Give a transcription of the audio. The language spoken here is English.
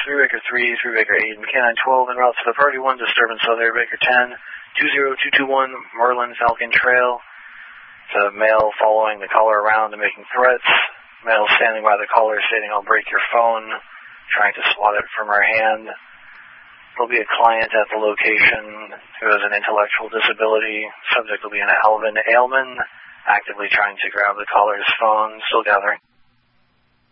3 Baker 3, 3 Baker 8, and K9 12 en route to the Priority 1 disturbance of Air Baker 10, 20221 Merlin Falcon Trail. The male following the caller around and making threats. Male standing by the caller stating, "I'll break your phone," trying to swat it from her hand. There'll be a client at the location who has an intellectual disability. Subject will be an Alvin Ailman, actively trying to grab the caller's phone. Still gathering.